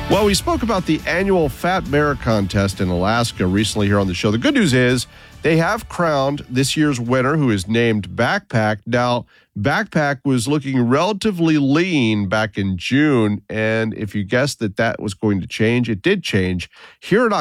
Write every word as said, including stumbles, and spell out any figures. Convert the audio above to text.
Well, we spoke about the annual Fat Bear Contest in Alaska recently here on the show. The good news is they have crowned this year's winner, who is named Backpack. Now, Backpack was looking relatively lean back in June, and if you guessed that that was going to change, it did change. Here in